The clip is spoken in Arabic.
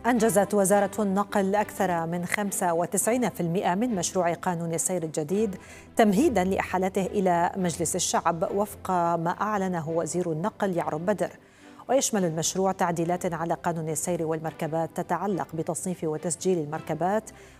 أنجزت وزارة النقل أكثر من 95% من مشروع قانون السير الجديد تمهيداً لإحالته إلى مجلس الشعب وفق ما أعلنه وزير النقل يعرب بدر. ويشمل المشروع تعديلات على قانون السير والمركبات تتعلق بتصنيف وتسجيل المركبات